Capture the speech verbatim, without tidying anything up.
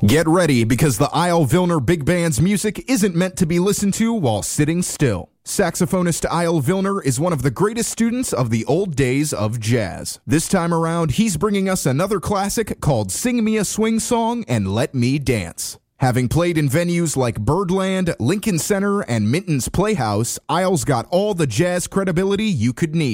Get ready, because the Isle Vilner Big Band's music isn't meant to be listened to while sitting still. Saxophonist Isle Vilner is one of the greatest students of the old days of jazz. This time around, he's bringing us another classic called Sing Me a Swing Song and Let Me Dance. Having played in venues like Birdland, Lincoln Center, and Minton's Playhouse, Isle's got all the jazz credibility you could need.